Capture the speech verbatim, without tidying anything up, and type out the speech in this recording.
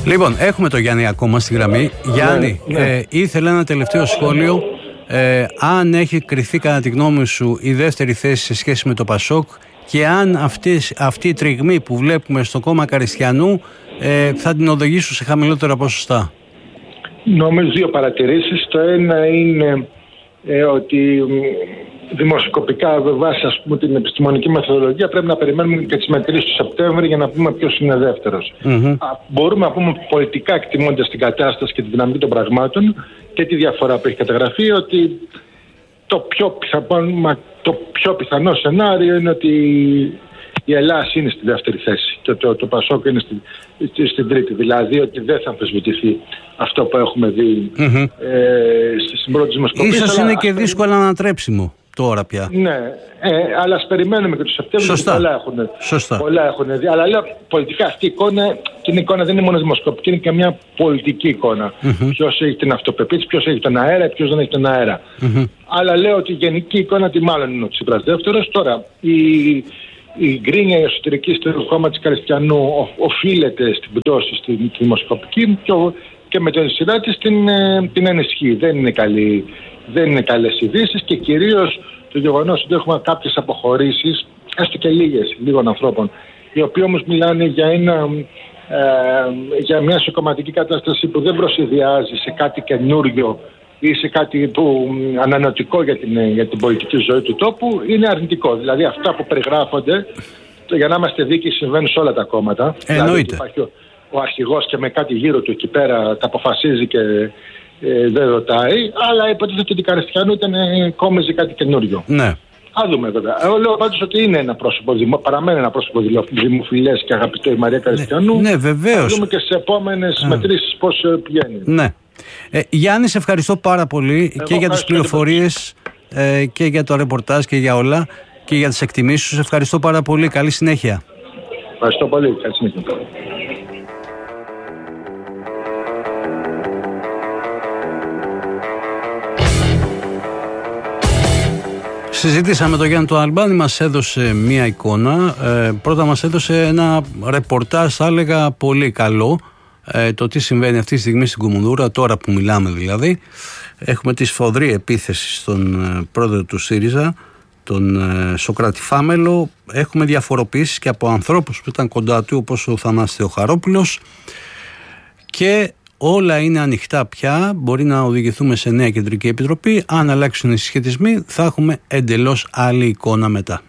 Λοιπόν, έχουμε το Γιάννη ακόμα στη γραμμή. Γιάννη, ναι, ναι. Ε, ήθελα ένα τελευταίο σχόλιο. Ε, αν έχει κριθεί κατά τη γνώμη σου η δεύτερη θέση σε σχέση με το Πασόκ και αν αυτή, αυτή η τριγμή που βλέπουμε στο κόμμα Καριστιανού ε, θα την οδηγήσουν σε χαμηλότερα ποσοστά. Νομίζω δύο παρατηρήσεις. Το ένα είναι ε, ότι δημοσκοπικά βάσει ας πούμε την επιστημονική μεθοδολογία πρέπει να περιμένουμε και τις μετρήσεις του Σεπτέμβρη για να πούμε ποιος είναι δεύτερος. Mm-hmm. Α, μπορούμε να πούμε πολιτικά, εκτιμώντας την κατάσταση και τη δυναμική των πραγμάτων και τη διαφορά που έχει καταγραφεί, ότι το πιο πιθανό, το πιο πιθανό σενάριο είναι ότι η Ελλάδα είναι στη δεύτερη θέση και το, το Πασόκ είναι στη, στη, στην τρίτη. Δηλαδή ότι δεν θα αμφισβητηθεί αυτό που έχουμε δει mm-hmm. ε, στην πρώτη δημοσκοπήση. Ίσως είναι και δύσκολο ανατρέψιμο τώρα πια. Ναι, ε, αλλά ας περιμένουμε και το Σεπτέμβριο. Σωστά. Πολλά έχουν, Σωστά. πολλά έχουν δει. Αλλά λέω πολιτικά αυτή η εικόνα, και η εικόνα δεν είναι μόνο δημοσκοπική, είναι και μια πολιτική εικόνα. Mm-hmm. Ποιος έχει την αυτοπεποίθηση, ποιος έχει τον αέρα, ποιος δεν έχει τον αέρα. Mm-hmm. Αλλά λέω ότι η γενική εικόνα τι μάλλον είναι ο Τσίπρας δεύτερος. Τώρα, η, η γκρίνια εσωτερική στο κόμμα της Καριστιανού οφείλεται στην πτώση στη δημοσκοπική και, και με την σειρά της την, την ενισχύει. Δεν είναι καλή. Δεν είναι καλές ειδήσεις και κυρίως το γεγονός ότι έχουμε κάποιες αποχωρήσεις, έστω και λίγες, λίγων ανθρώπων, οι οποίοι όμως μιλάνε για, ένα, ε, για μια σοκομματική κατάσταση που δεν προσυδειάζει σε κάτι καινούριο ή σε κάτι που, ανανεωτικό για την, για την πολιτική ζωή του τόπου, είναι αρνητικό. Δηλαδή αυτά που περιγράφονται, για να είμαστε δίκαιοι, συμβαίνουν σε όλα τα κόμματα. Εννοείται. Δηλαδή υπάρχει ο, ο αρχηγός και με κάτι γύρω του εκεί πέρα τα αποφασίζει και Ε, δεν ρωτάει, αλλά υποτίθεται ότι η Καριστιανού ήταν κόμιζε κάτι καινούριο. Ναι. Α δούμε βέβαια. Εγώ λέω πάντως ότι είναι ένα πρόσωπο, παραμένει ένα πρόσωπο δημοφιλές και αγαπητό η Μαρία Καριστιανού. Ναι, βεβαίως. Θα δούμε και στις επόμενες μετρήσεις πώς πηγαίνει. Ναι. Ε, Γιάννη, σε ευχαριστώ πάρα πολύ. Εγώ και για τις πληροφορίες ε, και για το ρεπορτάζ και για όλα και για τις εκτιμήσεις σου. Σε ευχαριστώ πάρα πολύ. Καλή συνέχεια. Ευχαριστώ πολύ. Καλή συνέχεια. Συζήτησαμε με τον Γιάννη του Αλμπάνη, μας έδωσε μία εικόνα. Ε, πρώτα μας έδωσε ένα ρεπορτάζ, θα έλεγα πολύ καλό, ε, το τι συμβαίνει αυτή τη στιγμή στην Κουμουνδούρα, τώρα που μιλάμε δηλαδή. Έχουμε τη σφοδρή επίθεση στον ε, πρόεδρο του ΣΥΡΙΖΑ, τον ε, Σωκράτη Φάμελο. Έχουμε διαφοροποιήσεις και από ανθρώπους που ήταν κοντά του, όπως ο Θανάσης Θεοχαρόπουλος, και όλα είναι ανοιχτά πια. Μπορεί να οδηγηθούμε σε νέα κεντρική επιτροπή. Αν αλλάξουν οι συσχετισμοί, θα έχουμε εντελώς άλλη εικόνα μετά.